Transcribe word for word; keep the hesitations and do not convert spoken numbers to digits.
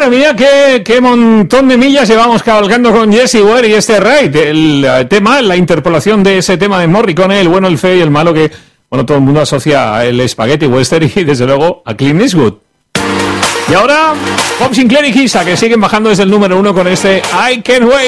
Madre mía, qué, qué montón de millas llevamos cabalgando con Jessie Ware y este Ride. El, el tema, la interpolación de ese tema de Morricone, el bueno, el feo y el malo que, bueno, todo el mundo asocia el spaghetti western y desde luego a Clint Eastwood. Y ahora, Bob Sinclair y Kisa, que siguen bajando desde el número uno con este I Can't Wait.